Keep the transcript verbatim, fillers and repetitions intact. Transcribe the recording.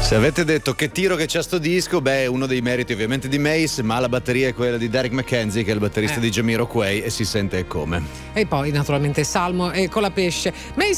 Se avete detto che tiro che c'è sto disco, beh, uno dei meriti ovviamente di Mace, ma la batteria è quella di Derek McKenzie, che è il batterista Eh. di Jamiroquai, e si sente come. E poi naturalmente Salmo e Colapesce. Mace